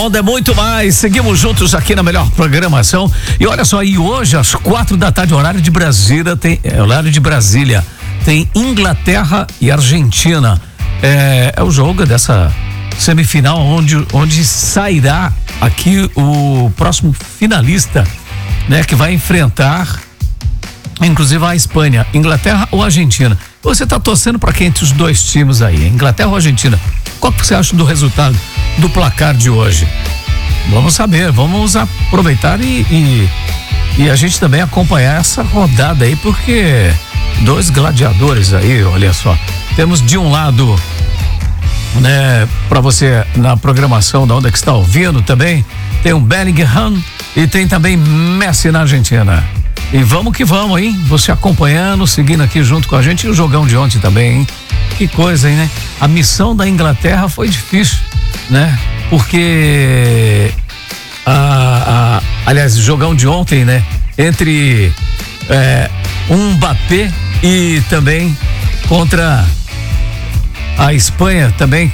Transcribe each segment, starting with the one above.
Onda é muito mais. Seguimos juntos aqui na melhor programação. E olha só, e hoje às 4 da tarde, horário de Brasília, tem Inglaterra e Argentina. É o jogo dessa semifinal onde sairá aqui o próximo finalista, né, que vai enfrentar inclusive a Espanha, Inglaterra ou Argentina. Você tá torcendo para quem entre os dois times aí, Inglaterra ou Argentina? Qual que você acha do resultado do placar de hoje? Vamos saber, vamos aproveitar e a gente também acompanhar essa rodada aí, porque dois gladiadores aí, olha só. Temos de um lado, né, para você na programação da Onda que está ouvindo também, tem um Bellingham e tem também Messi na Argentina. E vamos que vamos, hein? Você acompanhando, seguindo aqui junto com a gente, e o jogão de ontem também, hein? Que coisa, hein, né? A missão da Inglaterra foi difícil, né? Porque aliás, o jogão de ontem, né? Entre um Mbappé e também contra a Espanha também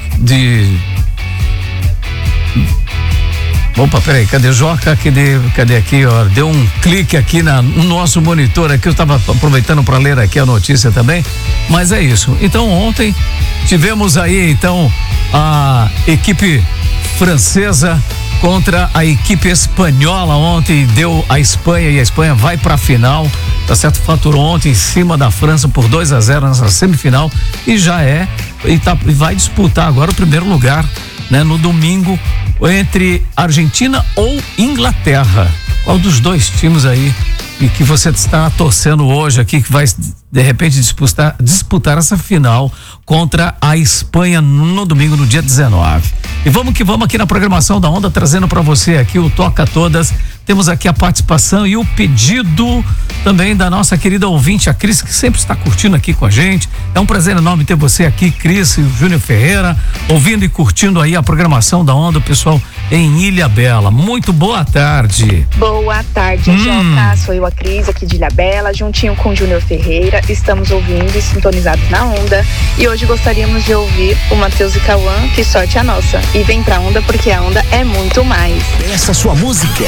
Opa, peraí, cadê Joca? Cadê aqui, ó? Deu um clique aqui no nosso monitor aqui, eu estava aproveitando para ler aqui a notícia também, mas é isso. Então ontem tivemos aí então a equipe francesa contra a equipe espanhola. Ontem deu a Espanha e a Espanha vai para a final, tá certo? Faturou ontem em cima da França por 2-0 nessa semifinal e vai disputar agora o primeiro lugar, né, no domingo, entre Argentina ou Inglaterra. Qual dos dois times aí e que você está torcendo hoje aqui que vai de repente disputar essa final contra a Espanha no domingo, no dia 19? E vamos que vamos aqui na programação da Onda, trazendo para você aqui o Toca Todas. Temos aqui a participação e o pedido também da nossa querida ouvinte, a Cris, que sempre está curtindo aqui com a gente. É um prazer enorme ter você aqui, Cris e o Júnior Ferreira, ouvindo e curtindo aí a programação da Onda, o pessoal em Ilhabela. Muito boa tarde. Boa tarde, Joca. Sou eu, a Cris, aqui de Ilhabela, juntinho com o Júnior Ferreira. Estamos ouvindo e sintonizados na Onda. E hoje gostaríamos de ouvir o Matheus e Cauã, Que Sorte a Nossa. E vem pra Onda porque a Onda é muito mais. Essa sua música